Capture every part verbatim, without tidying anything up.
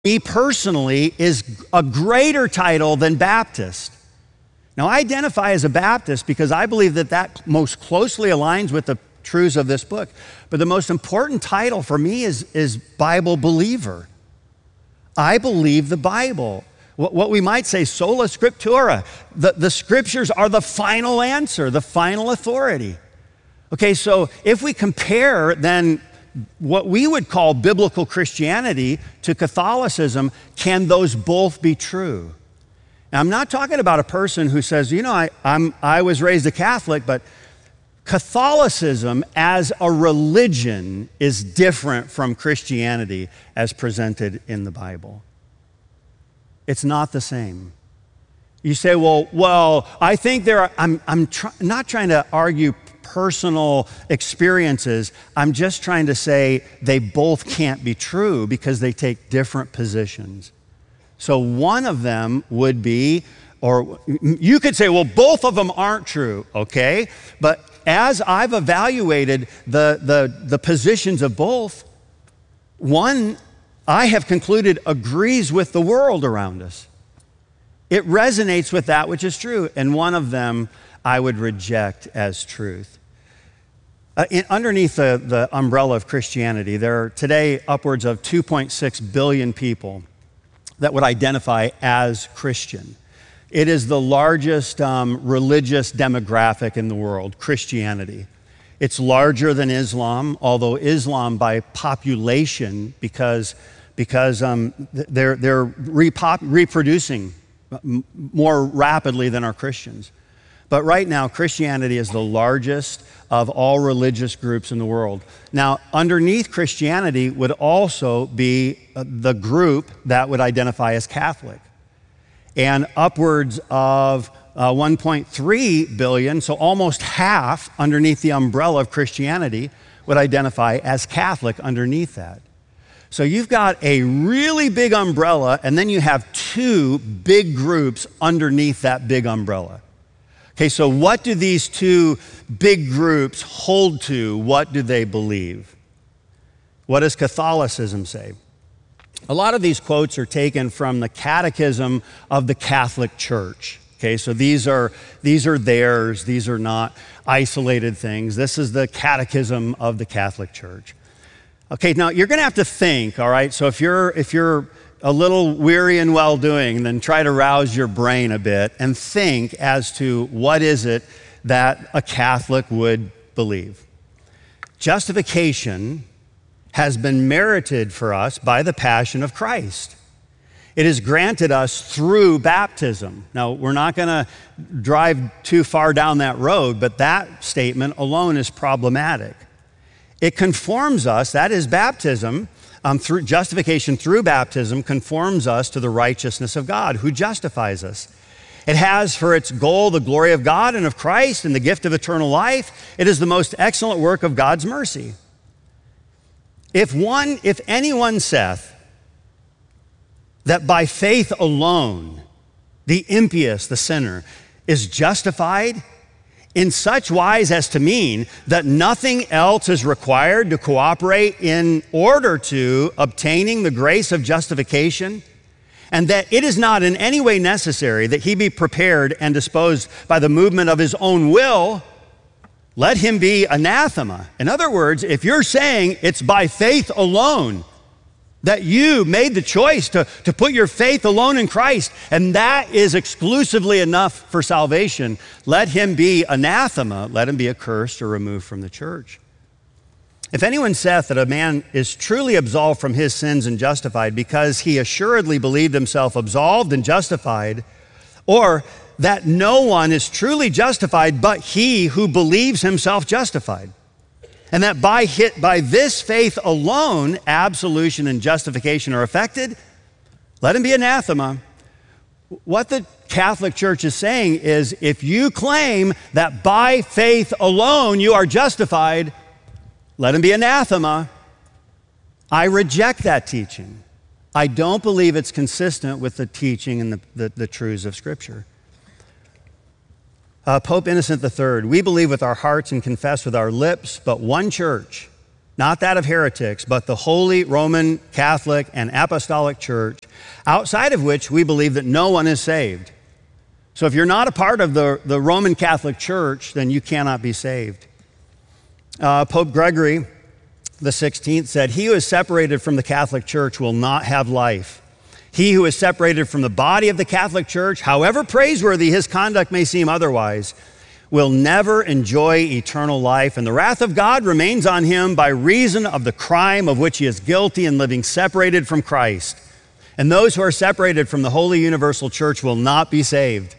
me personally, is a greater title than Baptist. Now, I identify as a Baptist because I believe that that most closely aligns with the truths of this book. But the most important title for me is, is Bible believer. I believe the Bible. What, what we might say, sola scriptura. The, the scriptures are the final answer, the final authority. Okay, so if we compare then what we would call biblical Christianity to Catholicism, can those both be true? Now, I'm not talking about a person who says, you know, I, I'm, I was raised a Catholic, but Catholicism as a religion is different from Christianity as presented in the Bible. It's not the same. You say, well, well, I think there are, I'm, I'm try, not trying to argue personal experiences. I'm just trying to say they both can't be true because they take different positions. So one of them would be, or you could say, well, both of them aren't true, okay? But as I've evaluated the, the, the positions of both, one, I have concluded, agrees with the world around us. It resonates with that which is true. And one of them I would reject as truth. Uh, in, underneath the, the umbrella of Christianity, there are today upwards of two point six billion people that would identify as Christian. It is the largest um, religious demographic in the world, Christianity. It's larger than Islam, although Islam by population, because, because um, they're, they're repop- reproducing more rapidly than our Christians. But right now, Christianity is the largest of all religious groups in the world. Now, underneath Christianity would also be the group that would identify as Catholic. And upwards of uh, one point three billion, so almost half underneath the umbrella of Christianity, would identify as Catholic underneath that. So you've got a really big umbrella, and then you have two big groups underneath that big umbrella. Okay, so what do these two big groups hold to? What do they believe? What does Catholicism say? A lot of these quotes are taken from the Catechism of the Catholic Church. Okay, so these are, these are theirs. These are not isolated things. This is the Catechism of the Catholic Church. Okay, now you're going to have to think, all right? So if you're, if you're a little weary and well-doing, then try to rouse your brain a bit and think as to what is it that a Catholic would believe. Justification has been merited for us by the passion of Christ. It is granted us through baptism. Now, we're not going to drive too far down that road, but that statement alone is problematic. It conforms us, that is baptism, um, through justification through baptism conforms us to the righteousness of God, who justifies us. It has for its goal the glory of God and of Christ and the gift of eternal life. It is the most excellent work of God's mercy. If one, if anyone saith that by faith alone, the impious, the sinner, is justified in such wise as to mean that nothing else is required to cooperate in order to obtaining the grace of justification, and that it is not in any way necessary that he be prepared and disposed by the movement of his own will, let him be anathema. In other words, if you're saying it's by faith alone, that you made the choice to, to put your faith alone in Christ, and that is exclusively enough for salvation, let him be anathema, let him be accursed or removed from the church. If anyone saith that a man is truly absolved from his sins and justified because he assuredly believed himself absolved and justified, or that no one is truly justified but he who believes himself justified, and that by, hit, by this faith alone, absolution and justification are effected, let him be anathema. What the Catholic Church is saying is, if you claim that by faith alone you are justified, let him be anathema. I reject that teaching. I don't believe it's consistent with the teaching and the, the, the truths of Scripture. Uh, Pope Innocent the Third, we believe with our hearts and confess with our lips, but one church. not that of heretics, but the Holy Roman Catholic and Apostolic Church, outside of which we believe that no one is saved. So if you're not a part of the, the Roman Catholic Church, then you cannot be saved. Uh, Pope Gregory the sixteenth said, "He who is separated from the Catholic Church will not have life. He who is separated from the body of the Catholic Church, however praiseworthy his conduct may seem otherwise, will never enjoy eternal life, and the wrath of God remains on him by reason of the crime of which he is guilty in living separated from Christ. And those who are separated from the Holy Universal Church will not be saved."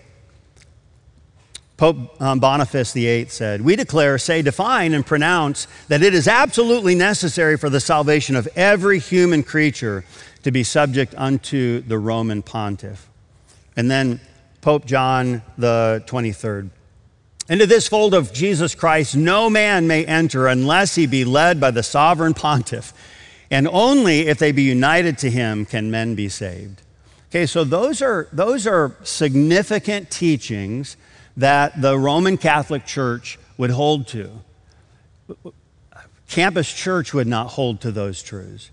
Pope um, Boniface the eighth said, "We declare, say, define, and pronounce that it is absolutely necessary for the salvation of every human creature to be subject unto the Roman pontiff." And then Pope John the twenty-third, "Into this fold of Jesus Christ no man may enter unless he be led by the sovereign pontiff, and only if they be united to him can men be saved." Okay, so those are, those are significant teachings that the Roman Catholic Church would hold to. Campus Church would not hold to those truths.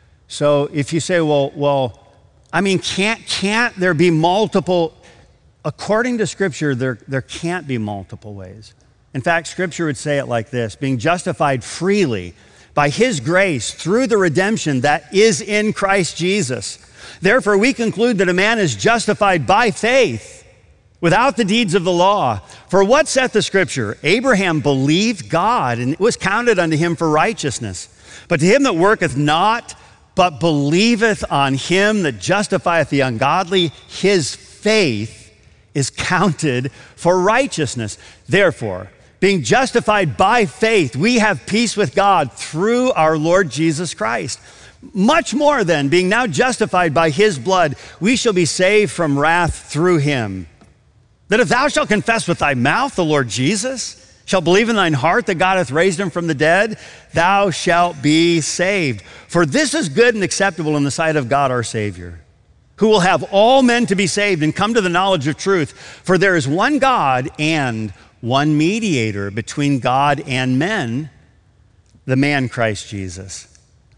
So if you say, well, well, I mean, can't, can't there be multiple, according to Scripture, there, there can't be multiple ways. In fact, Scripture would say it like this: being justified freely by his grace through the redemption that is in Christ Jesus. Therefore, we conclude that a man is justified by faith without the deeds of the law. For what saith the Scripture? Abraham believed God, and it was counted unto him for righteousness. But to him that worketh not, but believeth on him that justifieth the ungodly, his faith is counted for righteousness. Therefore, being justified by faith, we have peace with God through our Lord Jesus Christ. Much more then, being now justified by his blood, we shall be saved from wrath through him. That if thou shalt confess with thy mouth the Lord Jesus, shalt believe in thine heart that God hath raised him from the dead, thou shalt be saved. For this is good and acceptable in the sight of God our Savior, who will have all men to be saved and come to the knowledge of truth. For there is one God and one mediator between God and men, the man Christ Jesus.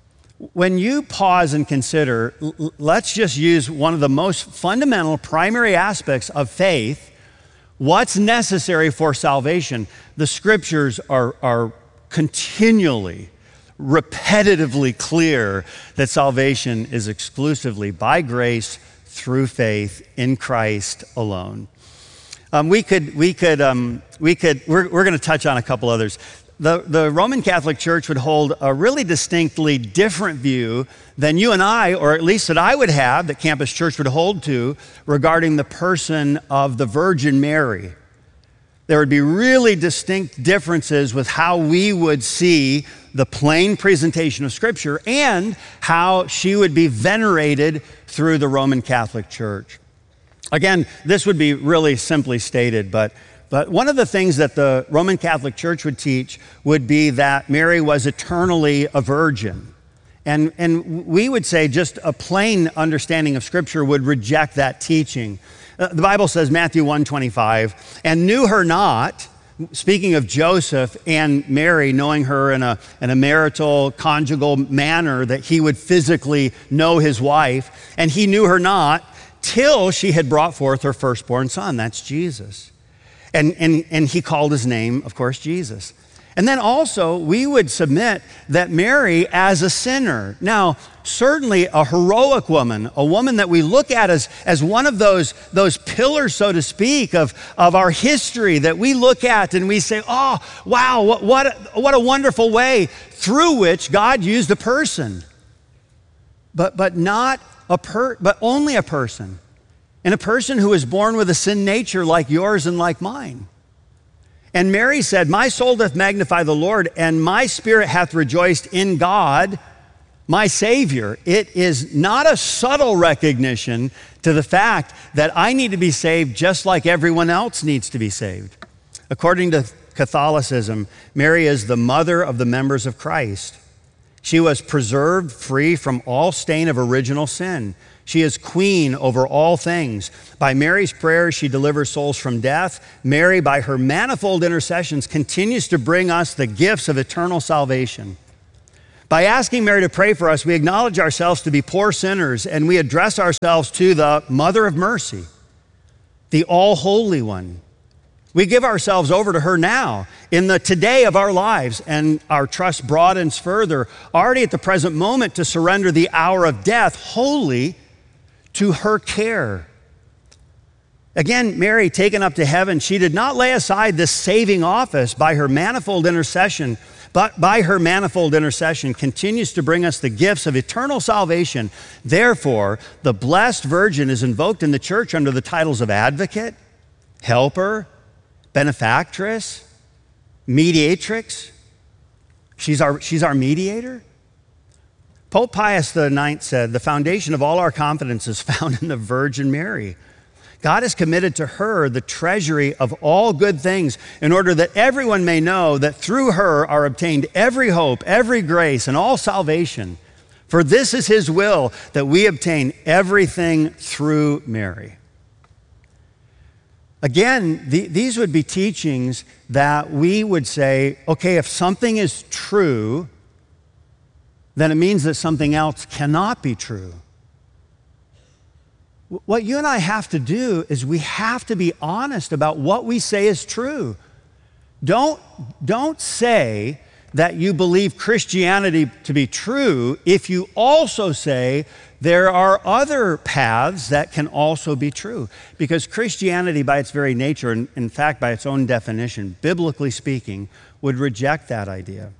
When you pause and consider, let's just use one of the most fundamental primary aspects of faith. What's necessary for salvation? The Scriptures are, are continually, repetitively clear that salvation is exclusively by grace through faith in Christ alone. Um, we could, we could, um, we could. We're, we're going to touch on a couple others. The, the Roman Catholic Church would hold a really distinctly different view than you and I, or at least that I would have, that Campus Church would hold to, regarding the person of the Virgin Mary. There would be really distinct differences with how we would see the plain presentation of Scripture and how she would be venerated through the Roman Catholic Church. Again, this would be really simply stated, but But one of the things that the Roman Catholic Church would teach would be that Mary was eternally a virgin. And, and we would say just a plain understanding of Scripture would reject that teaching. Uh, the Bible says, Matthew one twenty-five, "And knew her not," speaking of Joseph and Mary, knowing her in a, in a marital, conjugal manner, that he would physically know his wife, "and he knew her not till she had brought forth her firstborn son." That's Jesus. And, and, and he called his name, of course, Jesus. And then also, we would submit that Mary as a sinner. Now, certainly a heroic woman, a woman that we look at as, as one of those, those pillars, so to speak, of, of our history that we look at and we say, oh, wow, what, what, a, what a wonderful way through which God used a person. But, but not a per, but only a person. And a person who was born with a sin nature like yours and like mine. And Mary said, "My soul doth magnify the Lord, and my spirit hath rejoiced in God, my Savior." It is not a subtle recognition to the fact that I need to be saved just like everyone else needs to be saved. According to Catholicism, Mary is the mother of the members of Christ. She was preserved free from all stain of original sin. She is queen over all things. By Mary's prayers, she delivers souls from death. Mary, by her manifold intercessions, continues to bring us the gifts of eternal salvation. By asking Mary to pray for us, we acknowledge ourselves to be poor sinners, and we address ourselves to the Mother of Mercy, the All-Holy One. We give ourselves over to her now in the today of our lives, and our trust broadens further, already at the present moment, to surrender the hour of death wholly to her care. Again, Mary, taken up to heaven, she did not lay aside this saving office by her manifold intercession, but by her manifold intercession continues to bring us the gifts of eternal salvation. Therefore, the Blessed Virgin is invoked in the church under the titles of advocate, helper, benefactress, mediatrix. She's our, she's our mediator. Pope Pius the Ninth said, the foundation of all our confidence is found in the Virgin Mary. God has committed to her the treasury of all good things in order that everyone may know that through her are obtained every hope, every grace, and all salvation. For this is his will, that we obtain everything through Mary. Again, the, these would be teachings that we would say, okay, if something is true, then it means that something else cannot be true. What you and I have to do is we have to be honest about what we say is true. Don't, don't say that you believe Christianity to be true if you also say there are other paths that can also be true. Because Christianity, by its very nature, and in fact, by its own definition, biblically speaking, would reject that idea.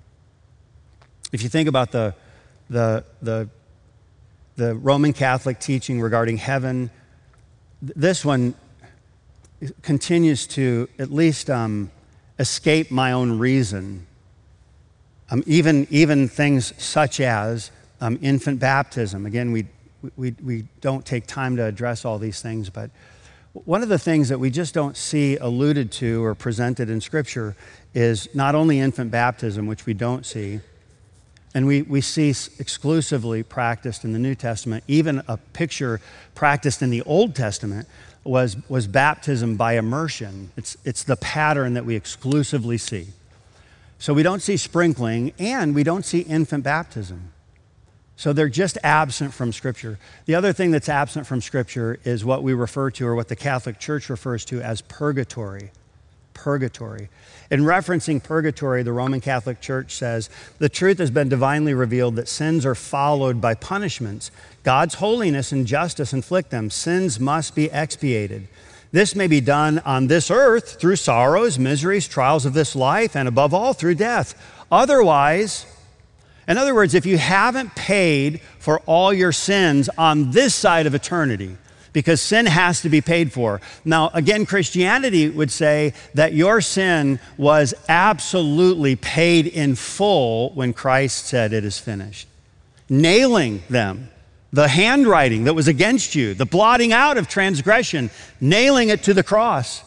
If you think about the, the, the The Roman Catholic teaching regarding heaven, this one continues to at least um, escape my own reason. Um, even, even things such as um, infant baptism. Again, we, we, we don't take time to address all these things, but one of the things that we just don't see alluded to or presented in Scripture is not only infant baptism, which we don't see, and we, we see exclusively practiced in the New Testament. Even a picture practiced in the Old Testament was, was baptism by immersion. It's, it's the pattern that we exclusively see. So we don't see sprinkling, and we don't see infant baptism. So they're just absent from Scripture. The other thing that's absent from Scripture is what we refer to, or what the Catholic Church refers to as purgatory. Purgatory. In referencing purgatory, the Roman Catholic Church says, the truth has been divinely revealed that sins are followed by punishments. God's holiness and justice inflict them. Sins must be expiated. This may be done on this earth through sorrows, miseries, trials of this life, and above all, through death. Otherwise, in other words, if you haven't paid for all your sins on this side of eternity, because sin has to be paid for. Now, again, Christianity would say that your sin was absolutely paid in full when Christ said it is finished. Nailing them, the handwriting that was against you, the blotting out of transgression, nailing it to the cross.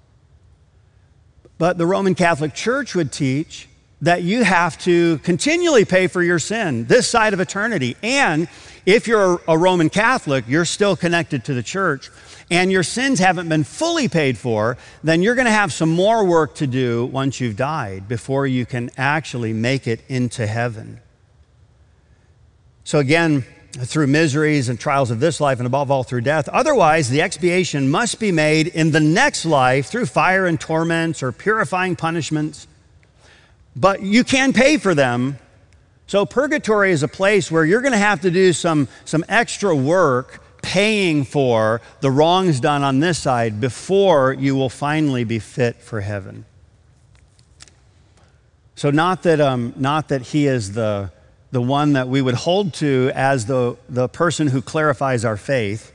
But the Roman Catholic Church would teach that you have to continually pay for your sin this side of eternity. And if you're a Roman Catholic, you're still connected to the church, and your sins haven't been fully paid for, then you're going to have some more work to do once you've died before you can actually make it into heaven. So again, through miseries and trials of this life, and above all through death. Otherwise, the expiation must be made in the next life through fire and torments or purifying punishments. But you can pay for them. So purgatory is a place where you're going to have to do some, some extra work paying for the wrongs done on this side before you will finally be fit for heaven. So not that, um, not that he is the, the one that we would hold to as the, the person who clarifies our faith.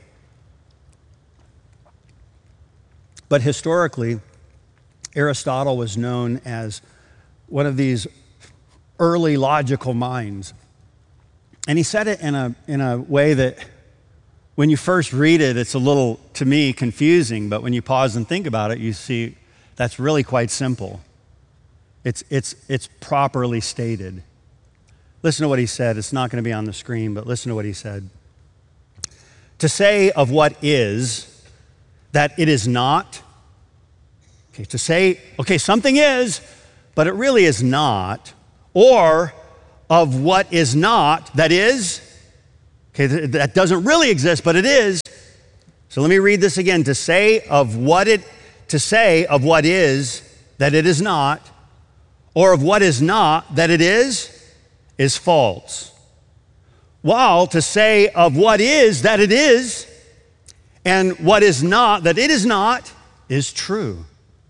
But historically, Aristotle was known as one of these early logical minds. And he said it in a, in a way that when you first read it, it's a little, to me, confusing, but when you pause and think about it, you see that's really quite simple. It's, it's, it's properly stated. Listen to what he said. It's not going to be on the screen, but listen to what he said. To say of what is that it is not, okay, to say, okay, something is, but it really is not, or of what is not, that is, okay, that doesn't really exist, but it is. So let me read this again. To say of what it, to say of what is that it is not, or of what is not that it is, is false. While to say of what is that it is, and what is not that it is not, is true.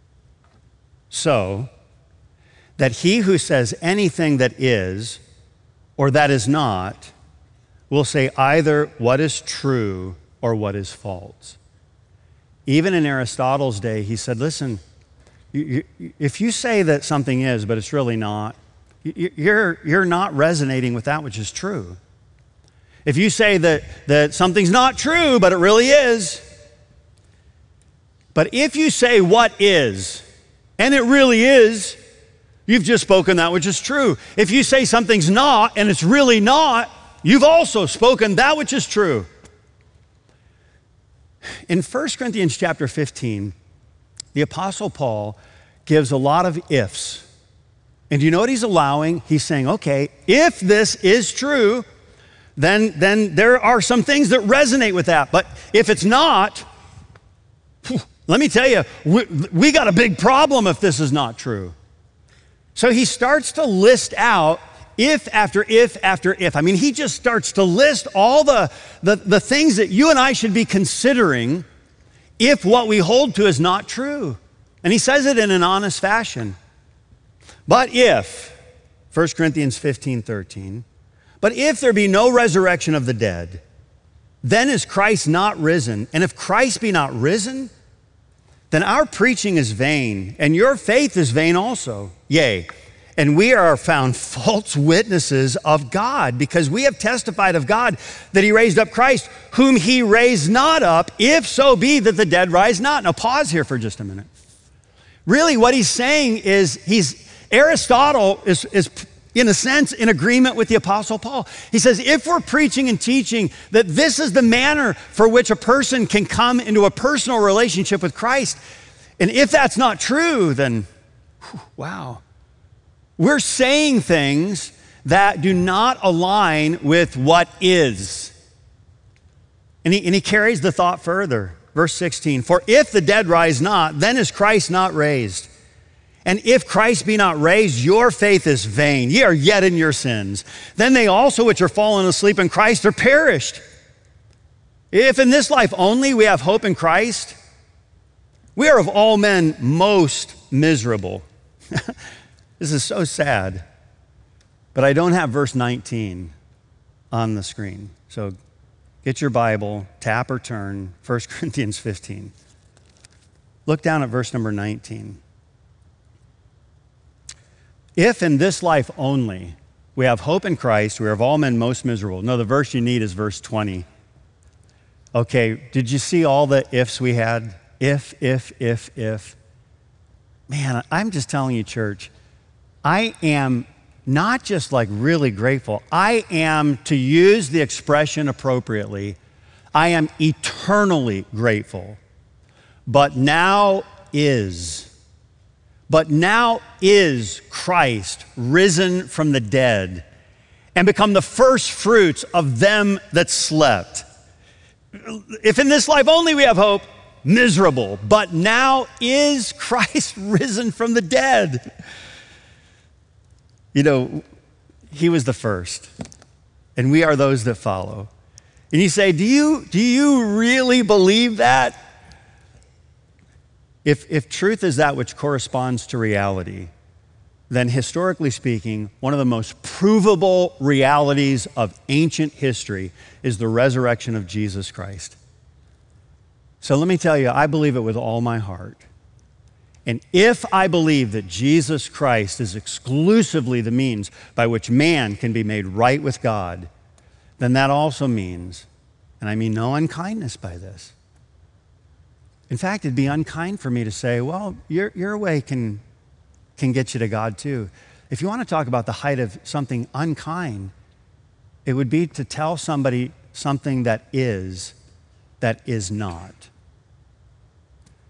So, that he who says anything that is or that is not will say either what is true or what is false. Even in Aristotle's day, he said, listen, you, you, if you say that something is, but it's really not, you, you're, you're not resonating with that which is true. If you say that, that something's not true, but it really is, but if you say what is, and it really is, you've just spoken that which is true. If you say something's not, and it's really not, you've also spoken that which is true. In First Corinthians chapter fifteen, the Apostle Paul gives a lot of ifs. And do you know what he's allowing? He's saying, okay, if this is true, then, then there are some things that resonate with that. But if it's not, let me tell you, we, we got a big problem if this is not true. So he starts to list out if after if after if. I mean, he just starts to list all the, the, the things that you and I should be considering if what we hold to is not true. And he says it in an honest fashion. But if, First Corinthians fifteen thirteen, but if there be no resurrection of the dead, then is Christ not risen? And if Christ be not risen, then our preaching is vain, and your faith is vain also. Yea, and we are found false witnesses of God, because we have testified of God that he raised up Christ, whom he raised not up, if so be that the dead rise not. Now pause here for just a minute. Really what he's saying is, he's Aristotle is, is in a sense in agreement with the Apostle Paul. He says, if we're preaching and teaching that this is the manner for which a person can come into a personal relationship with Christ, and if that's not true, then whew, wow. We're saying things that do not align with what is. And he, and he carries the thought further. Verse sixteen, for if the dead rise not, then is Christ not raised. And if Christ be not raised, your faith is vain. Ye are yet in your sins. Then they also which are fallen asleep in Christ are perished. If in this life only we have hope in Christ, we are of all men most miserable. This is so sad. But I don't have verse nineteen on the screen. So get your Bible, tap or turn, First Corinthians fifteen. Look down at verse number nineteen. If in this life only we have hope in Christ, we are of all men most miserable. No, the verse you need is verse twenty. Okay, did you see all the ifs we had? If, if, if, if. Man, I'm just telling you, church, I am not just like really grateful. I am, to use the expression appropriately, I am eternally grateful. But now is. But now is Christ risen from the dead and become the first fruits of them that slept. If in this life only we have hope, miserable. But now is Christ risen from the dead. You know, he was the first, and we are those that follow. And you say, do you, do you really believe that? If, if truth is that which corresponds to reality, then historically speaking, one of the most provable realities of ancient history is the resurrection of Jesus Christ. So let me tell you, I believe it with all my heart. And if I believe that Jesus Christ is exclusively the means by which man can be made right with God, then that also means, and I mean no unkindness by this. In fact, it'd be unkind for me to say, well, your, your way can, can get you to God too. If you want to talk about the height of something unkind, it would be to tell somebody something that is, that is not.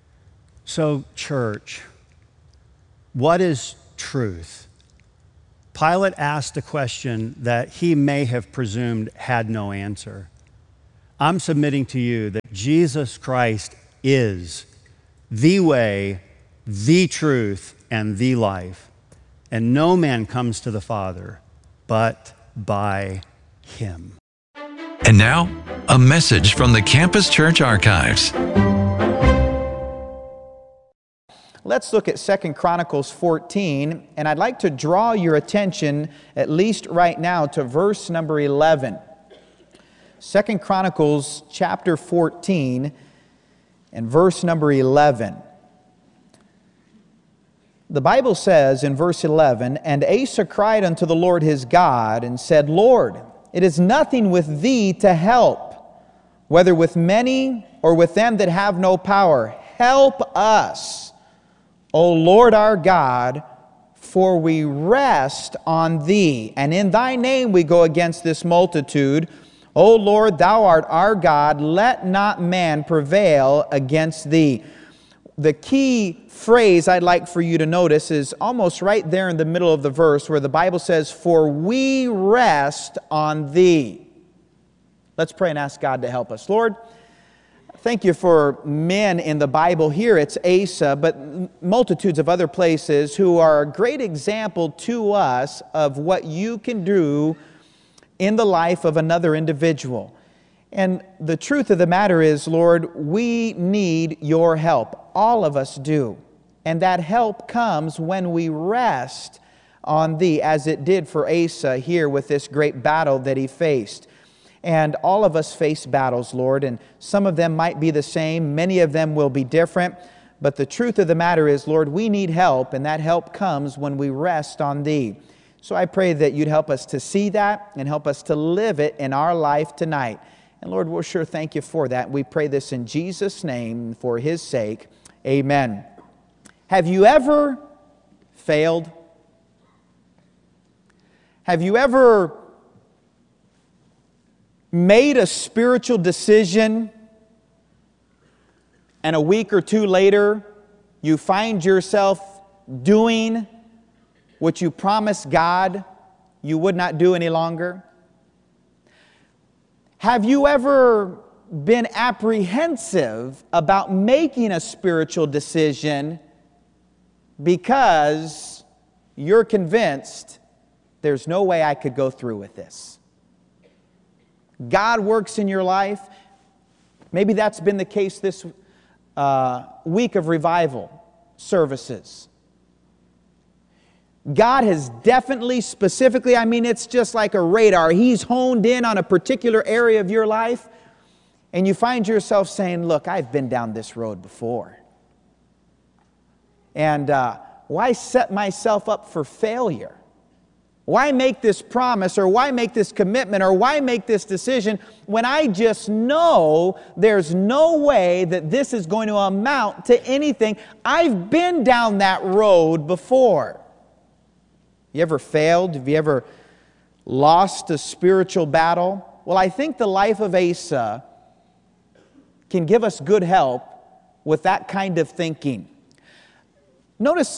So, church, what is truth? Pilate asked a question that he may have presumed had no answer. I'm submitting to you that Jesus Christ is the way, the truth, and the life. And no man comes to the Father but by him. And now, a message from the Campus Church Archives. Let's look at Second Chronicles fourteen, and I'd like to draw your attention, at least right now, to verse number eleven. Second Chronicles chapter fourteen and verse number eleven. The Bible says in verse eleven, "And Asa cried unto the Lord his God, and said, Lord, it is nothing with thee to help, whether with many or with them that have no power. Help us, O Lord our God, for we rest on thee. And in thy name we go against this multitude. O Lord, thou art our God. Let not man prevail against thee." The key phrase I'd like for you to notice is almost right there in the middle of the verse where the Bible says, "For we rest on thee." Let's pray and ask God to help us. Lord, thank you for men in the Bible. Here it's Asa, but multitudes of other places who are a great example to us of what you can do in the life of another individual. And the truth of the matter is, Lord, we need your help. All of us do. And that help comes when we rest on thee, as it did for Asa here with this great battle that he faced. And all of us face battles, Lord, and some of them might be the same, many of them will be different, but the truth of the matter is, Lord, we need help, and that help comes when we rest on thee. So I pray that you'd help us to see that and help us to live it in our life tonight. And Lord, we'll sure thank you for that. We pray this in Jesus' name, for his sake. Amen. Have you ever failed? Have you ever made a spiritual decision and a week or two later you find yourself doing what you promised God you would not do any longer? Have you ever been apprehensive about making a spiritual decision because you're convinced there's no way I could go through with this? God works in your life. Maybe that's been the case this uh, week of revival services. God has definitely, specifically, I mean, it's just like a radar. He's honed in on a particular area of your life, and you find yourself saying, look, I've been down this road before. And uh, why set myself up for failure? Why make this promise, or why make this commitment, or why make this decision when I just know there's no way that this is going to amount to anything? I've been down that road before. You ever failed? Have you ever lost a spiritual battle? Well, I think the life of Asa can give us good help with that kind of thinking. Notice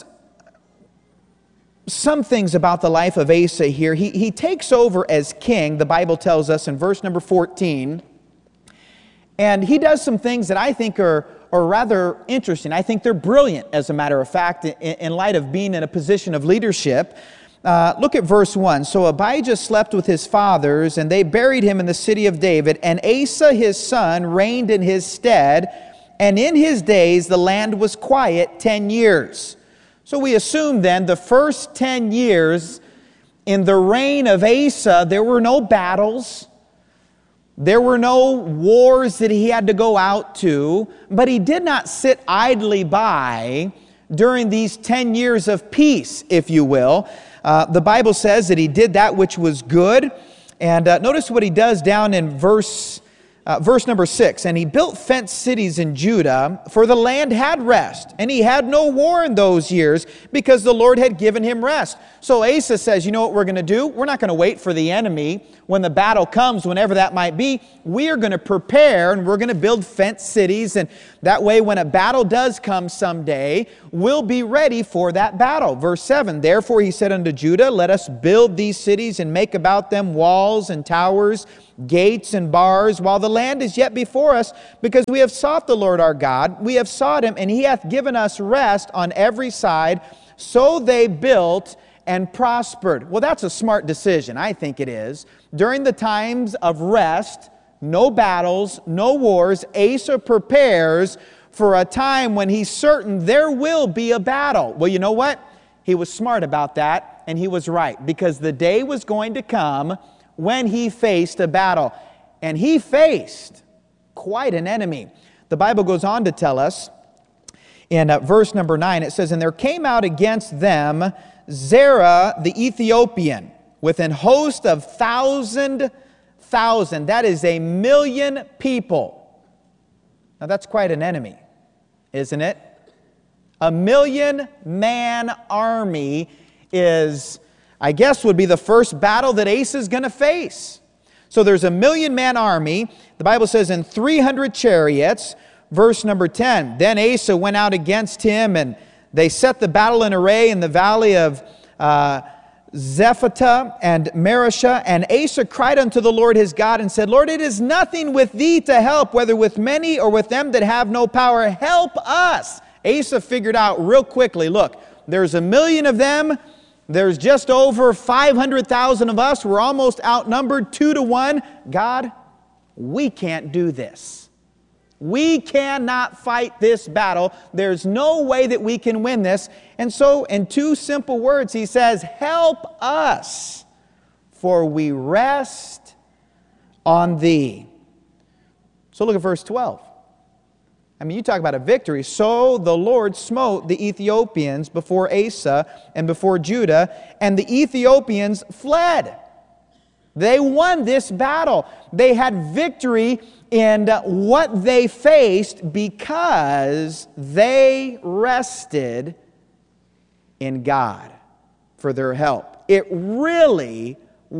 some things about the life of Asa here. He, he takes over as king, the Bible tells us in verse number fourteen, and he does some things that I think are, are rather interesting. I think they're brilliant, as a matter of fact, in, in light of being in a position of leadership. Uh, look at verse one. "So Abijah slept with his fathers, and they buried him in the city of David. And Asa his son reigned in his stead, and in his days the land was quiet ten years. So we assume then the first ten years in the reign of Asa, there were no battles. There were no wars that he had to go out to, but he did not sit idly by during these ten years of peace, if you will. Uh, the Bible says that he did that which was good. And uh, notice what he does down in verse Uh, verse number six, and he built fenced cities in Judah, for the land had rest, and he had no war in those years, because the Lord had given him rest. So Asa says, you know what we're going to do? We're not going to wait for the enemy when the battle comes, whenever that might be. We are going to prepare, and we're going to build fenced cities, and that way when a battle does come someday, we'll be ready for that battle. Verse seven, therefore he said unto Judah, let us build these cities, and make about them walls and towers, gates and bars, while the land is yet before us, because we have sought the Lord our God. We have sought him, and he hath given us rest on every side. So they built and prospered. Well, that's a smart decision. I think it is. During the times of rest, no battles, no wars, Asa prepares for a time when he's certain there will be a battle. Well, you know what? He was smart about that, and he was right, because the day was going to come when he faced a battle. And he faced quite an enemy. The Bible goes on to tell us in uh, verse number nine, it says, and there came out against them Zerah the Ethiopian with an host of thousand thousand. That is a million people. Now that's quite an enemy, isn't it? A million man army is, I guess, would be the first battle that Asa is going to face. So there's a million man army. The Bible says in three hundred chariots. Verse number ten, then Asa went out against him, and they set the battle in array in the valley of uh, Zephatah and Marishah. And Asa cried unto the Lord his God and said, Lord, it is nothing with thee to help, whether with many or with them that have no power. Help us. Asa figured out real quickly, look, there's a million of them. There's just over five hundred thousand of us. We're almost outnumbered two to one. God, we can't do this. We cannot fight this battle. There's no way that we can win this. And so, in two simple words, he says, help us, for we rest on thee. So look at verse twelve. I mean, you talk about a victory. So the Lord smote the Ethiopians before Asa and before Judah, and the Ethiopians fled. They won this battle. They had victory in what they faced because they rested in God for their help. It really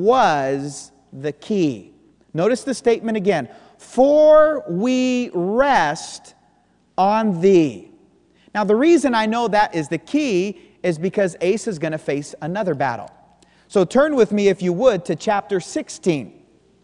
was the key. Notice the statement again. For we rest on thee. Now, the reason I know that is the key is because Asa is going to face another battle. So turn with me, if you would, to chapter sixteen.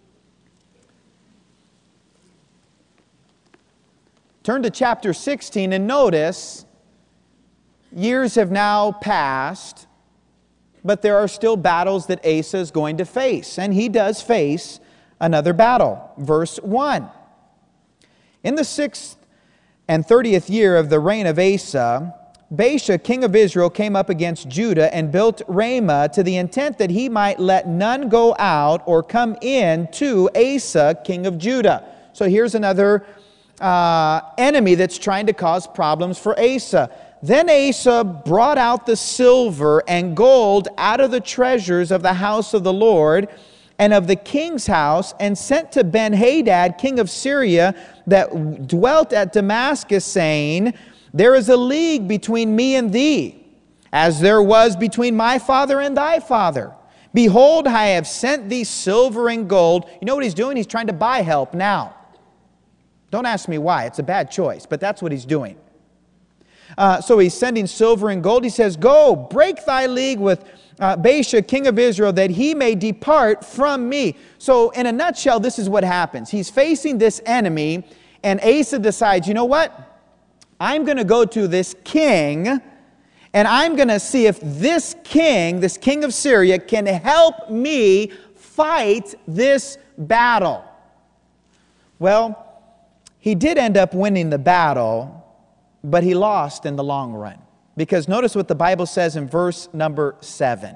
Turn to chapter sixteen and notice years have now passed, but there are still battles that Asa is going to face. And he does face another battle. Verse one. In the sixth and thirtieth year of the reign of Asa, Baasha, king of Israel, came up against Judah and built Ramah to the intent that he might let none go out or come in to Asa, king of Judah. So here's another uh, enemy that's trying to cause problems for Asa. Then Asa brought out the silver and gold out of the treasures of the house of the Lord and of the king's house, and sent to Ben-Hadad, king of Syria, that dwelt at Damascus, saying, there is a league between me and thee, as there was between my father and thy father. Behold, I have sent thee silver and gold. You know what he's doing? He's trying to buy help now. Don't ask me why. It's a bad choice, but that's what he's doing. Uh, so he's sending silver and gold. He says, go, break thy league with uh, Baasha, king of Israel, that he may depart from me. So in a nutshell, this is what happens. He's facing this enemy, and Asa decides, you know what? I'm going to go to this king, and I'm going to see if this king, this king of Syria, can help me fight this battle. Well, he did end up winning the battle, but he lost in the long run. Because notice what the Bible says in verse number seven.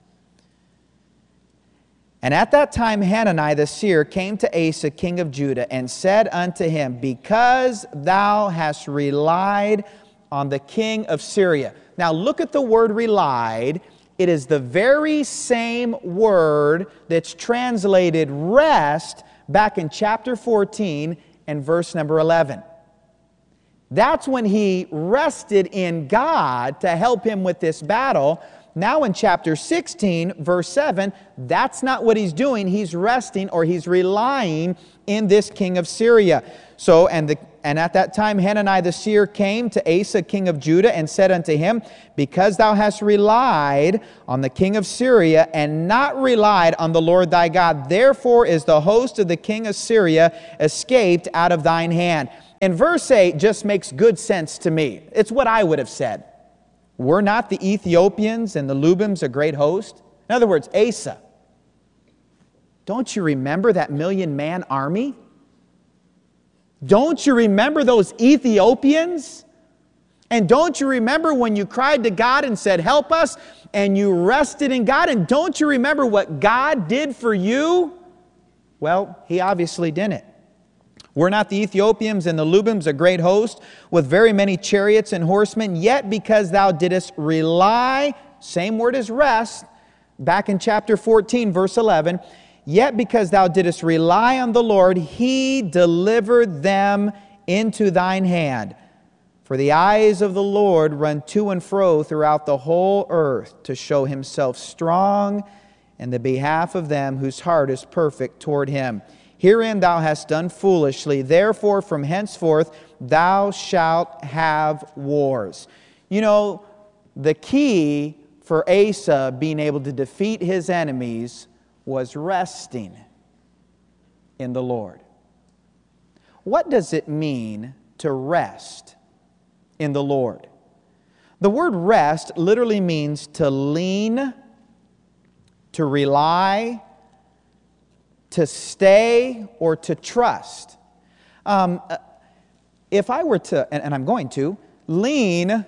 And at that time Hanani the seer came to Asa, king of Judah, and said unto him, because thou hast relied on the king of Syria. Now look at the word relied. It is the very same word that's translated rest back in chapter fourteen and verse number eleven. That's when he rested in God to help him with this battle. Now in chapter sixteen, verse seven, that's not what he's doing. He's resting, or he's relying in this king of Syria. So, and the and at that time Hanani the seer came to Asa, king of Judah, and said unto him, because thou hast relied on the king of Syria, and not relied on the Lord thy God, therefore is the host of the king of Syria escaped out of thine hand. And verse eight just makes good sense to me. It's what I would have said. Were not the Ethiopians and the Lubims a great host? In other words, Asa, don't you remember that million-man army? Don't you remember those Ethiopians? And don't you remember when you cried to God and said, help us, and you rested in God? And don't you remember what God did for you? Well, he obviously didn't. Were not the Ethiopians and the Lubims a great host, with very many chariots and horsemen? Yet because thou didst rely, same word as rest, back in chapter fourteen, verse eleven, yet because thou didst rely on the Lord, he delivered them into thine hand. For the eyes of the Lord run to and fro throughout the whole earth, to show himself strong in the behalf of them whose heart is perfect toward him. Herein thou hast done foolishly, therefore from henceforth thou shalt have wars. You know, the key for Asa being able to defeat his enemies was resting in the Lord. What does it mean to rest in the Lord? The word rest literally means to lean, to rely, to stay, or to trust. Um, if I were to, and, and I'm going to, lean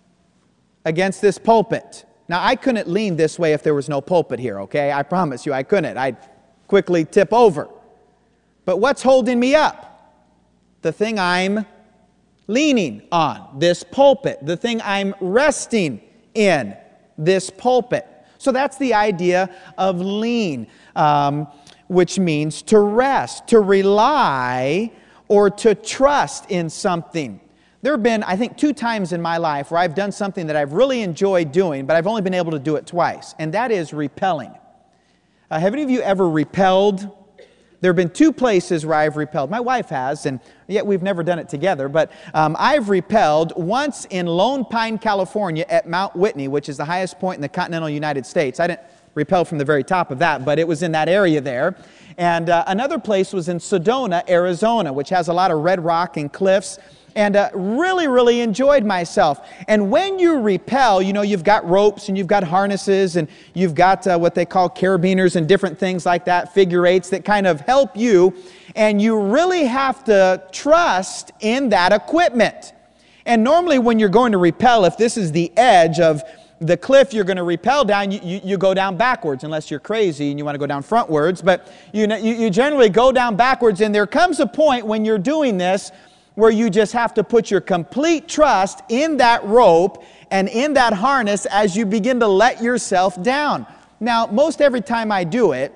against this pulpit. Now, I couldn't lean this way if there was no pulpit here, okay? I promise you I couldn't. I'd quickly tip over. But what's holding me up? The thing I'm leaning on, this pulpit. The thing I'm resting in, this pulpit. So that's the idea of lean. Um, which means to rest, to rely, or to trust in something. There have been, I think, two times in my life where I've done something that I've really enjoyed doing, but I've only been able to do it twice, and that is repelling. Uh, have any of you ever repelled? There have been two places where I've repelled. My wife has, and yet we've never done it together, but um, I've repelled once in Lone Pine, California at Mount Whitney, which is the highest point in the continental United States. I didn't repel from the very top of that, but it was in that area there. And uh, another place was in Sedona, Arizona, which has a lot of red rock and cliffs, and uh, really, really enjoyed myself. And when you repel, you know, you've got ropes and you've got harnesses and you've got uh, what they call carabiners and different things like that, figure eights that kind of help you, and you really have to trust in that equipment. And normally when you're going to repel, if this is the edge of the cliff you're going to repel down, you, you, you go down backwards, unless you're crazy and you want to go down frontwards. But you, you, you generally go down backwards, and there comes a point when you're doing this where you just have to put your complete trust in that rope and in that harness as you begin to let yourself down. Now, most every time I do it,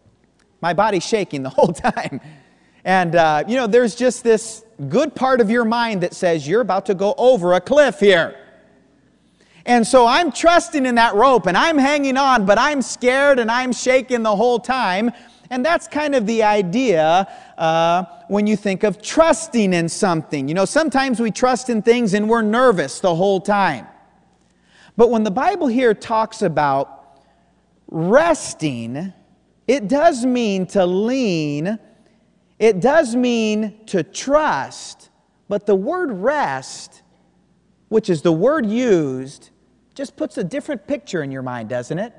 my body's shaking the whole time. And, uh, you know, there's just this good part of your mind that says you're about to go over a cliff here. And so I'm trusting in that rope and I'm hanging on, but I'm scared and I'm shaking the whole time. And that's kind of the idea uh, when you think of trusting in something. You know, sometimes we trust in things and we're nervous the whole time. But when the Bible here talks about resting, it does mean to lean. It does mean to trust. But the word rest, which is the word used, just puts a different picture in your mind, doesn't it?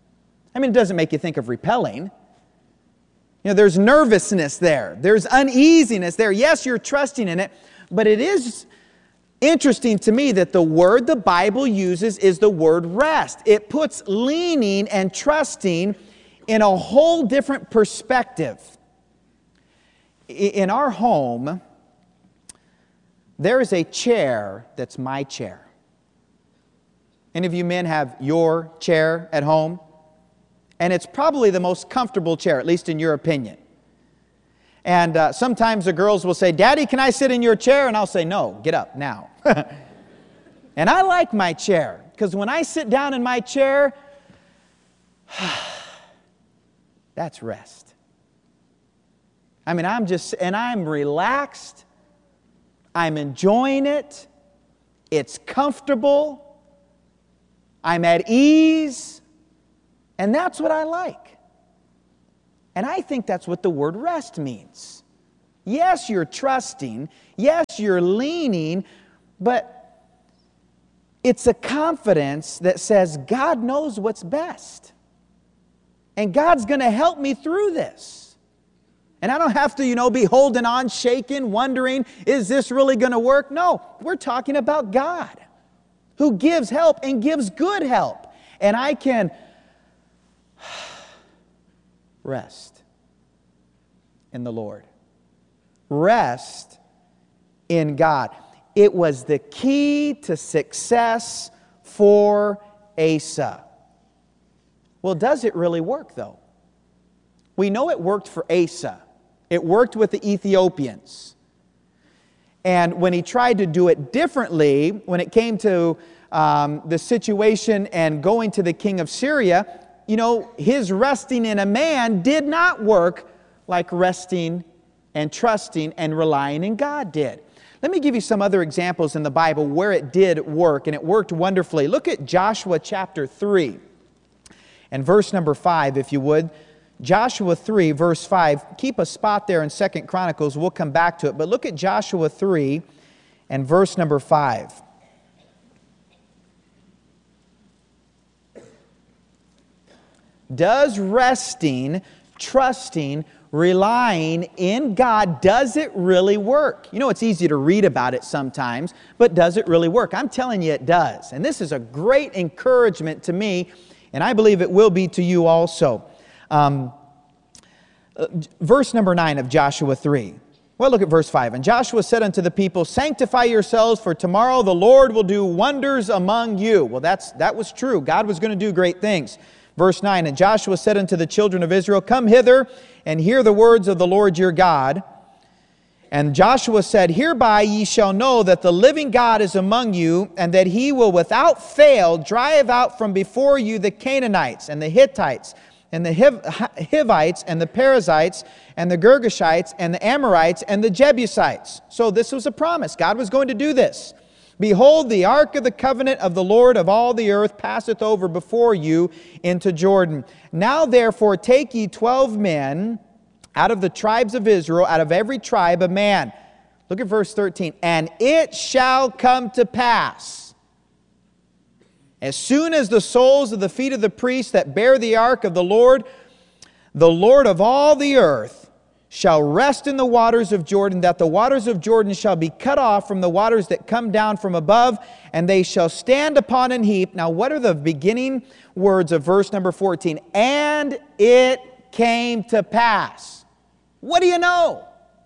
I mean, it doesn't make you think of repelling. You know, there's nervousness there. There's uneasiness there. Yes, you're trusting in it, but it is interesting to me that the word the Bible uses is the word rest. It puts leaning and trusting in a whole different perspective. In our home, there is a chair that's my chair. Any of you men have your chair at home? And it's probably the most comfortable chair, at least in your opinion. And uh, sometimes the girls will say, Daddy, can I sit in your chair? And I'll say, no, get up now. And I like my chair, because when I sit down in my chair, that's rest. I mean, I'm just, and I'm relaxed. I'm enjoying it. It's comfortable. I'm at ease. And that's what I like. And I think that's what the word rest means. Yes, you're trusting. Yes, you're leaning. But it's a confidence that says God knows what's best. And God's going to help me through this. And I don't have to, you know, be holding on, shaking, wondering, is this really going to work? No, we're talking about God, who gives help and gives good help. And I can rest in the Lord. Rest in God. It was the key to success for Asa. Well, does it really work, though? We know it worked for Asa. It worked with the Ethiopians. And when he tried to do it differently, when it came to um, the situation and going to the king of Syria, you know, his resting in a man did not work like resting and trusting and relying in God did. Let me give you some other examples in the Bible where it did work, and it worked wonderfully. Look at Joshua chapter three and verse number five, if you would. Joshua three, verse five. Keep a spot there in Second Chronicles. We'll come back to it. But look at Joshua three and verse number five. Does resting, trusting, relying in God, does it really work? You know, it's easy to read about it sometimes, but does it really work? I'm telling you it does. And this is a great encouragement to me, and I believe it will be to you also. Um, verse number nine of Joshua three. Well, look at verse five. And Joshua said unto the people, sanctify yourselves, for tomorrow the Lord will do wonders among you. Well, that's that was true. God was going to do great things. Verse nine, and Joshua said unto the children of Israel, come hither and hear the words of the Lord your God. And Joshua said, hereby ye shall know that the living God is among you, and that he will without fail drive out from before you the Canaanites, and the Hittites, and the Hiv- Hivites, and the Perizzites, and the Girgashites, and the Amorites, and the Jebusites. So this was a promise. God was going to do this. Behold, the ark of the covenant of the Lord of all the earth passeth over before you into Jordan. Now therefore take ye twelve men out of the tribes of Israel, out of every tribe a man. Look at verse thirteen. And it shall come to pass, as soon as the soles of the feet of the priests that bear the ark of the Lord, the Lord of all the earth, shall rest in the waters of Jordan, that the waters of Jordan shall be cut off from the waters that come down from above, and they shall stand upon an heap. Now, what are the beginning words of verse number fourteen? And it came to pass. What do you know?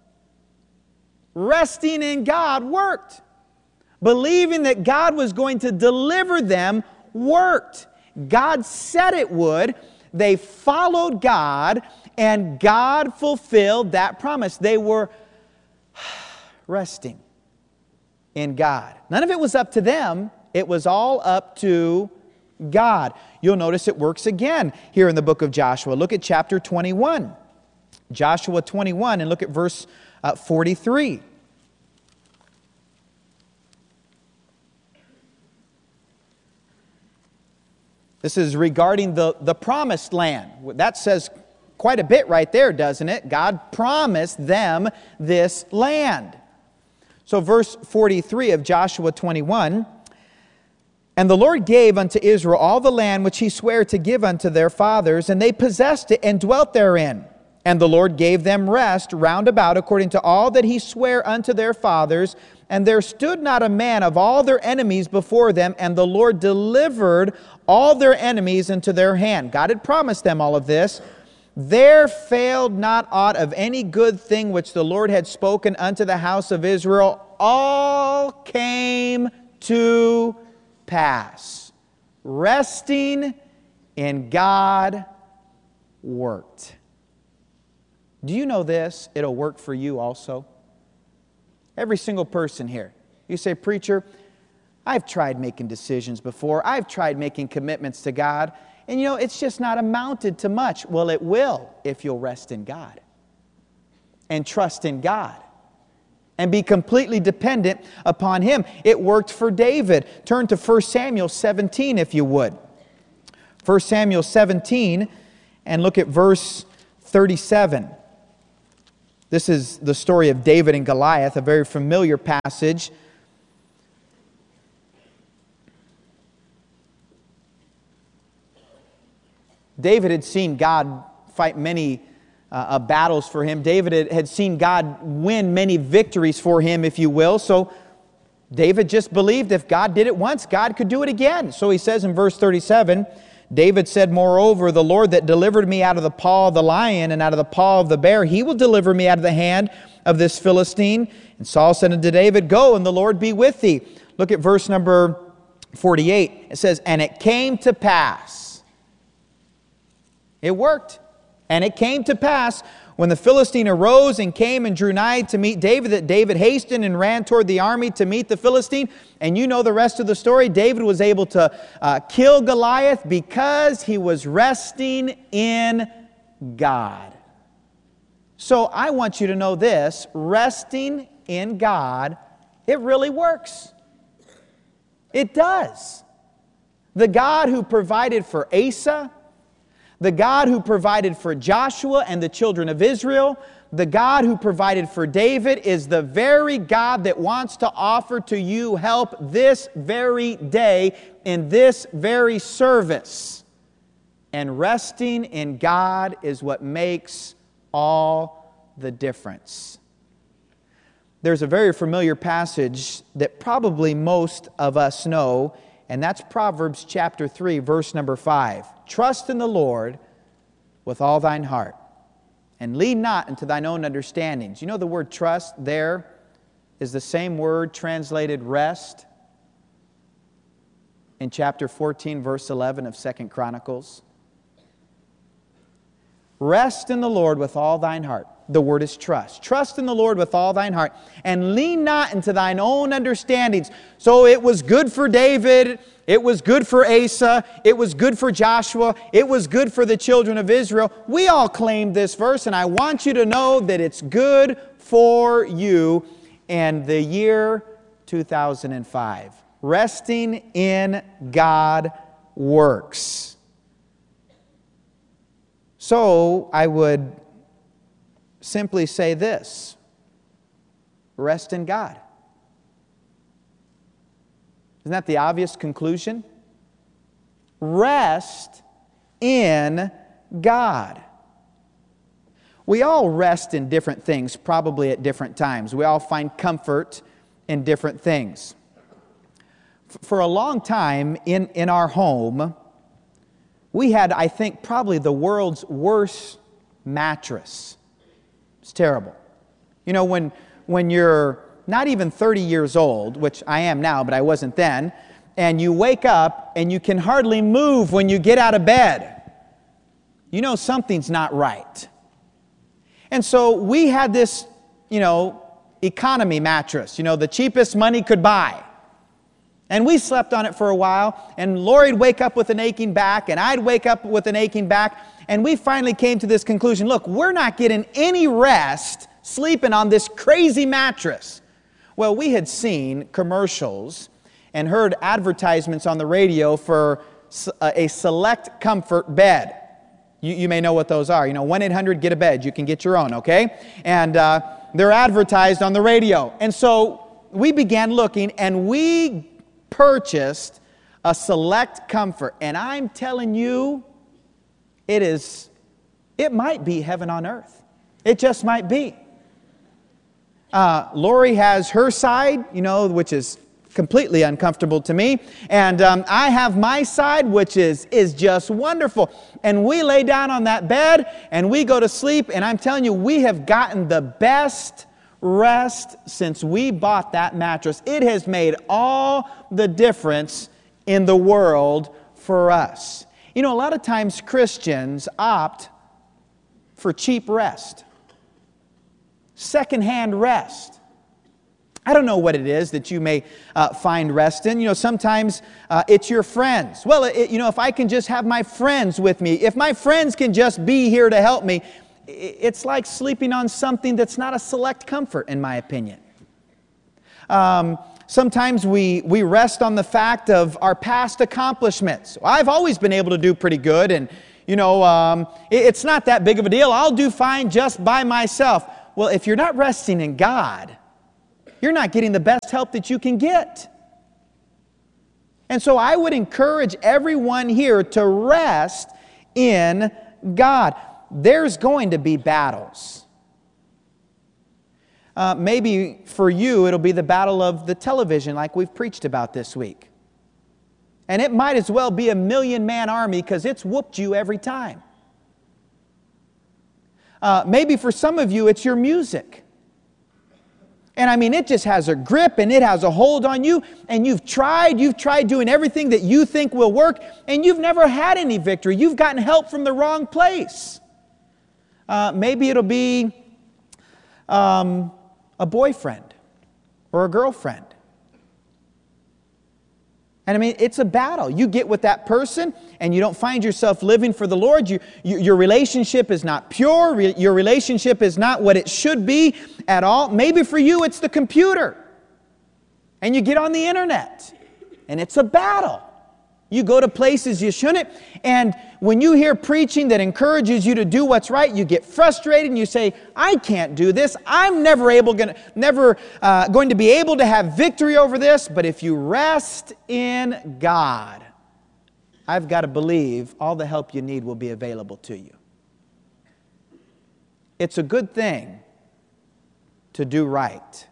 Resting in God worked. Believing that God was going to deliver them worked. God said it would. They followed God, and God fulfilled that promise. They were resting in God. None of it was up to them. It was all up to God. You'll notice it works again here in the book of Joshua. Look at chapter twenty-one. Joshua twenty-one, and look at verse uh, forty-three. This is regarding the, the promised land. That says quite a bit right there, doesn't it? God promised them this land. So verse forty-three of Joshua twenty-one, and the Lord gave unto Israel all the land which he sware to give unto their fathers, and they possessed it and dwelt therein. And the Lord gave them rest round about according to all that he sware unto their fathers. And there stood not a man of all their enemies before them, and the Lord delivered all their enemies into their hand. God had promised them all of this. There failed not aught of any good thing which the Lord had spoken unto the house of Israel. All came to pass. Resting in God worked. Do you know this? It'll work for you also. Every single person here. You say, preacher, I've tried making decisions before. I've tried making commitments to God. And you know, it's just not amounted to much. Well, it will if you'll rest in God and trust in God and be completely dependent upon Him. It worked for David. Turn to First Samuel seventeen if you would. First Samuel seventeen and look at verse thirty-seven. This is the story of David and Goliath, a very familiar passage. David had seen God fight many uh, battles for him. David had, had seen God win many victories for him, if you will. So David just believed if God did it once, God could do it again. So he says in verse thirty-seven, David said, moreover, the Lord that delivered me out of the paw of the lion and out of the paw of the bear, He will deliver me out of the hand of this Philistine. And Saul said unto David, go, and the Lord be with thee. Look at verse number forty-eight. It says, and it came to pass. It worked. And it came to pass when the Philistine arose and came and drew nigh to meet David, that David hastened and ran toward the army to meet the Philistine. And you know the rest of the story. David was able to uh, kill Goliath because he was resting in God. So I want you to know this. Resting in God, it really works. It does. The God who provided for Asa, the God who provided for Joshua and the children of Israel, the God who provided for David is the very God that wants to offer to you help this very day in this very service. And resting in God is what makes all the difference. There's a very familiar passage that probably most of us know, and that's Proverbs chapter three, verse number five. Trust in the Lord with all thine heart, and lean not into thine own understandings. You know the word trust there is the same word translated rest in chapter fourteen, verse eleven of Second Chronicles. Rest in the Lord with all thine heart. The word is trust. Trust in the Lord with all thine heart, and lean not into thine own understandings. So it was good for David, it was good for Asa, it was good for Joshua, it was good for the children of Israel. We all claimed this verse, and I want you to know that it's good for you in the year two thousand five. Resting in God works. So I would simply say this: rest in God. Isn't that the obvious conclusion? Rest in God. We all rest in different things, probably at different times. We all find comfort in different things. For a long time in, in our home, we had, I think, probably the world's worst mattress. It's terrible. You know, when, when you're not even thirty years old, which I am now, but I wasn't then, and you wake up and you can hardly move when you get out of bed, you know something's not right. And so we had this, you know, economy mattress, you know, the cheapest money could buy. And we slept on it for a while, and Lori'd wake up with an aching back, and I'd wake up with an aching back, and we finally came to this conclusion: look, we're not getting any rest sleeping on this crazy mattress. Well, we had seen commercials and heard advertisements on the radio for a Select Comfort bed. You, you may know what those are. You know, one eight hundred get a bed. You can get your own, okay? And uh, they're advertised on the radio. And so we began looking, and we purchased a Select Comfort. And I'm telling you, it is, it might be heaven on earth. It just might be. Uh, Lori has her side, you know, which is completely uncomfortable to me. And um, I have my side, which is, is just wonderful. And we lay down on that bed and we go to sleep. And I'm telling you, we have gotten the best rest since we bought that mattress. It has made all the difference in the world for us. You know, a lot of times Christians opt for cheap rest. secondhand rest. I don't know what it is that you may uh, find rest in. You know, sometimes uh, it's your friends. Well, it, you know, if I can just have my friends with me, if my friends can just be here to help me, it's like sleeping on something that's not a select comfort, in my opinion. Um, sometimes we, we rest on the fact of our past accomplishments. I've always been able to do pretty good, and, you know, um, it, it's not that big of a deal. I'll do fine just by myself. Well, if you're not resting in God, you're not getting the best help that you can get. And so I would encourage everyone here to rest in God. There's going to be battles. Uh, maybe for you it'll be the battle of the television like we've preached about this week. And it might as well be a million-man army because it's whooped you every time. Uh, maybe for some of you it's your music. And I mean, it just has a grip and it has a hold on you. And you've tried, you've tried doing everything that you think will work, and you've never had any victory. You've gotten help from the wrong place. Uh, maybe it'll be um, a boyfriend or a girlfriend. And I mean, it's a battle. You get with that person and you don't find yourself living for the Lord. You, you, your relationship is not pure. Re- your relationship is not what it should be at all. Maybe for you it's the computer. And you get on the internet and it's a battle. You go to places you shouldn't. And when you hear preaching that encourages you to do what's right, you get frustrated and you say, I can't do this. I'm never able, gonna, never uh, going to be able to have victory over this. But if you rest in God, I've got to believe all the help you need will be available to you. It's a good thing to do right.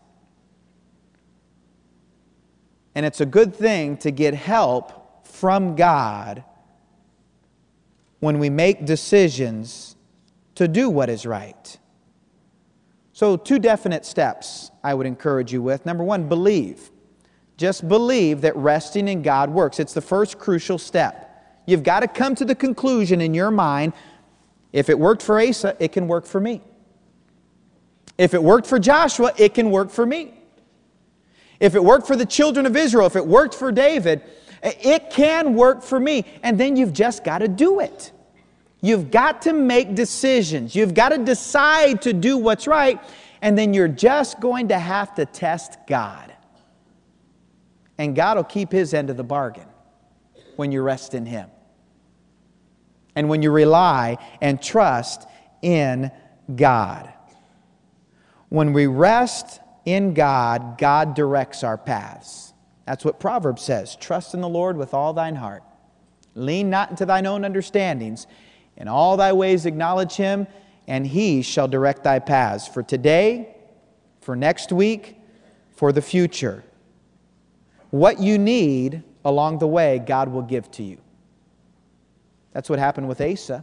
And it's a good thing to get help from God when we make decisions to do what is right. So two definite steps I would encourage you with. Number one, believe. Just believe that resting in God works. It's the first crucial step. You've got to come to the conclusion in your mind, if it worked for Asa, it can work for me. If it worked for Joshua, it can work for me. If it worked for the children of Israel, if it worked for David, it can work for me. And then you've just got to do it. You've got to make decisions. You've got to decide to do what's right. And then you're just going to have to test God. And God will keep His end of the bargain when you rest in Him. And when you rely and trust in God. When we rest in God, God directs our paths. That's what Proverbs says. Trust in the Lord with all thine heart. Lean not into thine own understandings. In all thy ways acknowledge Him, and He shall direct thy paths. For today, for next week, for the future. What you need along the way, God will give to you. That's what happened with Asa.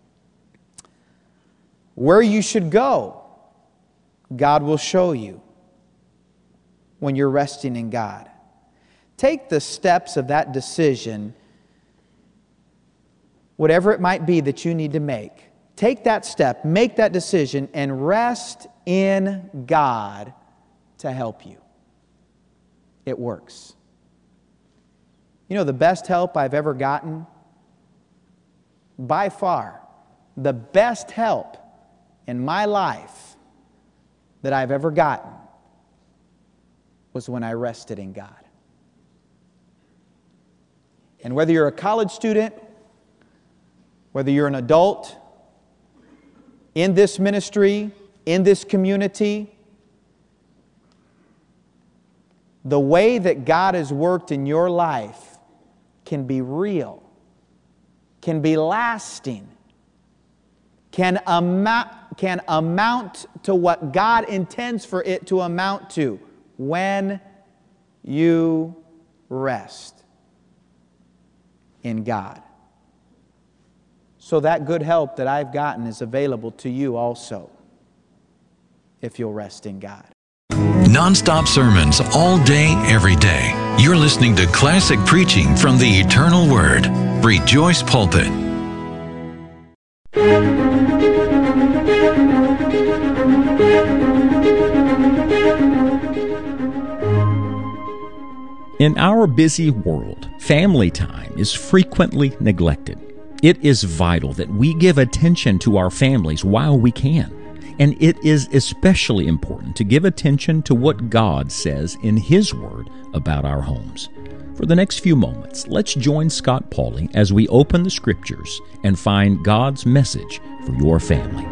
Where you should go, God will show you when you're resting in God. Take the steps of that decision, whatever it might be that you need to make. Take that step, make that decision, and rest in God to help you. It works. You know, the best help I've ever gotten, by far, the best help in my life that I've ever gotten was when I rested in God. And whether you're a college student, whether you're an adult, in this ministry, in this community, the way that God has worked in your life can be real, can be lasting, can amount, can amount to what God intends for it to amount to when you rest in God. So that good help that I've gotten is available to you also, if you'll rest in God. Non-stop sermons all day, every day. You're listening to classic preaching from the Eternal Word. Rejoice Pulpit. Thank you. In our busy world, family time is frequently neglected. It is vital that we give attention to our families while we can. And it is especially important to give attention to what God says in His Word about our homes. For the next few moments, let's join Scott Pauley as we open the Scriptures and find God's message for your family.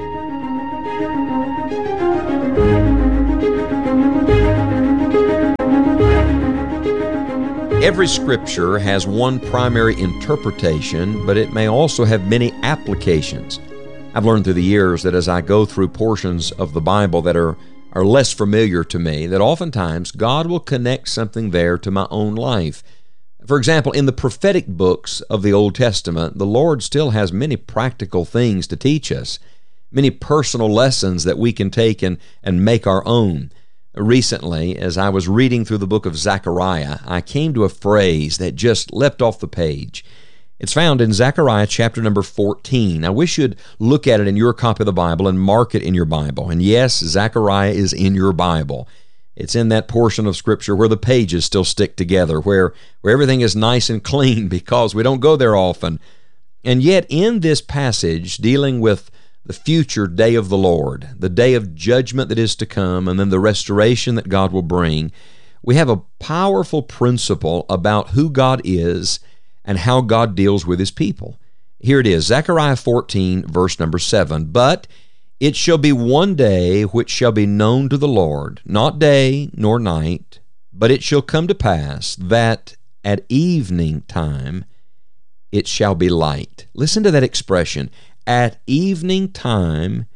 Every scripture has one primary interpretation, but it may also have many applications. I've learned through the years that as I go through portions of the Bible that are, are less familiar to me, that oftentimes God will connect something there to my own life. For example, in the prophetic books of the Old Testament, the Lord still has many practical things to teach us, many personal lessons that we can take and, and make our own. Recently, as I was reading through the book of Zechariah, I came to a phrase that just leapt off the page. It's found in Zechariah chapter number fourteen. I wish you'd look at it in your copy of the Bible and mark it in your Bible. And yes, Zechariah is in your Bible. It's in that portion of Scripture where the pages still stick together, where, where everything is nice and clean because we don't go there often. And yet in this passage dealing with the future day of the Lord, the day of judgment that is to come, and then the restoration that God will bring, we have a powerful principle about who God is and how God deals with His people. Here it is, Zechariah fourteen, verse number seven. But it shall be one day which shall be known to the Lord, not day nor night, but it shall come to pass that at evening time it shall be light. Listen to that expression. At evening time,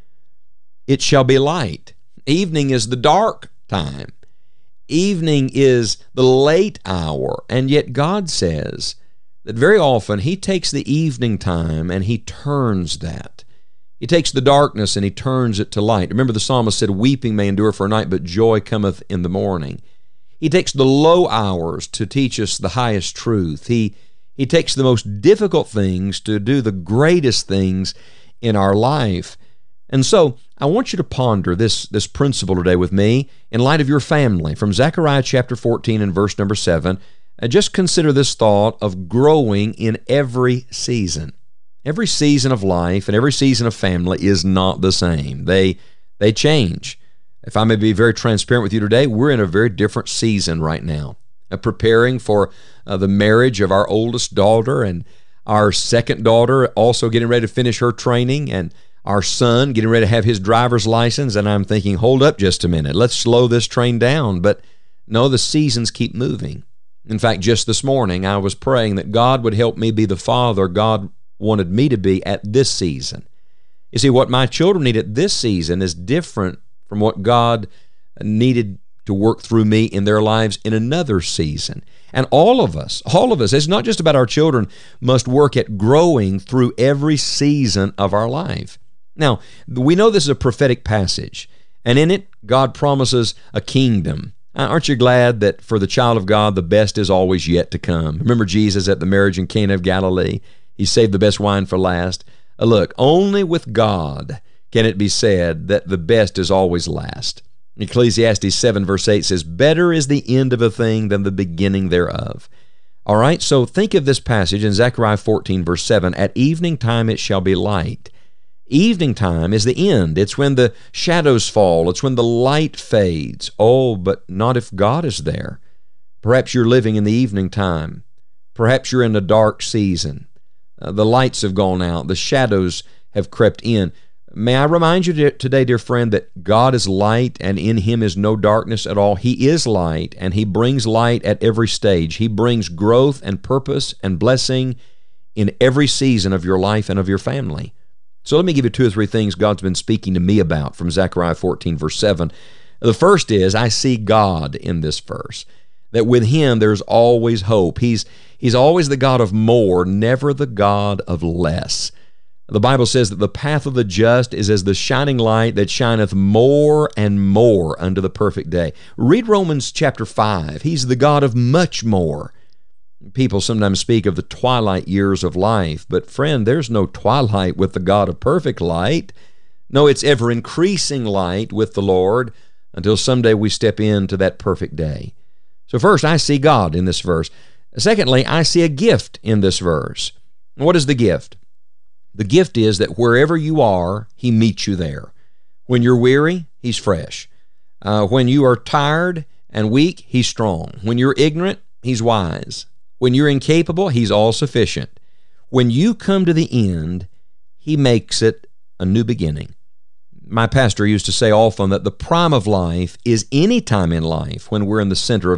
it shall be light. Evening is the dark time. Evening is the late hour. And yet God says that very often He takes the evening time and He turns that. He takes the darkness and He turns it to light. Remember the psalmist said, weeping may endure for a night, but joy cometh in the morning. He takes the low hours to teach us the highest truth. He He takes the most difficult things to do the greatest things in our life. And so I want you to ponder this, this principle today with me in light of your family. From Zechariah chapter fourteen and verse number seven, uh, just consider this thought of growing in every season. Every season of life and every season of family is not the same. They, they change. If I may be very transparent with you today, we're in a very different season right now. Uh, preparing for uh, the marriage of our oldest daughter, and our second daughter also getting ready to finish her training, and our son getting ready to have his driver's license. And I'm thinking, hold up just a minute, let's slow this train down. But no, the seasons keep moving. In fact, just this morning I was praying that God would help me be the father God wanted me to be at this season. You see, what my children need at this season is different from what God needed to work through me in their lives in another season. And all of us, all of us, it's not just about our children, must work at growing through every season of our life. Now, we know this is a prophetic passage, and in it, God promises a kingdom. Aren't you glad that for the child of God, the best is always yet to come? Remember Jesus at the marriage in Cana of Galilee? He saved the best wine for last. Uh, look, only with God can it be said that the best is always last. Ecclesiastes seven verse eight says, better is the end of a thing than the beginning thereof. All right, so think of this passage in Zechariah fourteen verse seven. At evening time it shall be light. Evening time is the end. It's when the shadows fall. It's when the light fades. Oh, but not if God is there. Perhaps you're living in the evening time. Perhaps you're in a dark season. Uh, the lights have gone out. The shadows have crept in. May I remind you today, dear friend, that God is light and in Him is no darkness at all. He is light and He brings light at every stage. He brings growth and purpose and blessing in every season of your life and of your family. So let me give you two or three things God's been speaking to me about from Zechariah fourteen verse seven. The first is, I see God in this verse, that with Him there's always hope. He's, he's always the God of more, never the God of less. The Bible says that the path of the just is as the shining light that shineth more and more unto the perfect day. Read Romans chapter five. He's the God of much more. People sometimes speak of the twilight years of life, but friend, there's no twilight with the God of perfect light. No, it's ever-increasing light with the Lord until someday we step into that perfect day. So first, I see God in this verse. Secondly, I see a gift in this verse. What is the gift? The gift is that wherever you are, He meets you there. When you're weary, He's fresh. Uh, when you are tired and weak, He's strong. When you're ignorant, He's wise. When you're incapable, He's all-sufficient. When you come to the end, He makes it a new beginning. My pastor used to say often that the prime of life is any time in life when we're in the center of